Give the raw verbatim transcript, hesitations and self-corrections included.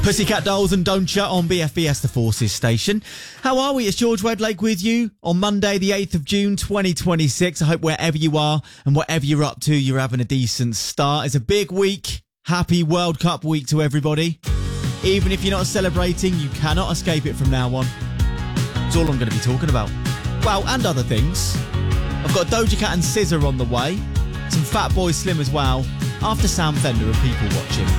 Pussycat Dolls and Don't Ya on B F B S The Forces station. How are we? It's George Wedlake with you on Monday the eighth of June twenty twenty-six. I hope wherever you are and whatever you're up to, you're having a decent start. It's a big week. Happy World Cup week to everybody. Even if you're not celebrating, you cannot escape it from now on. It's all I'm going to be talking about. Well, and other things. I've got Doja Cat and S Z A on the way. Some Fatboy Slim as well. After Sam Fender and People Watching.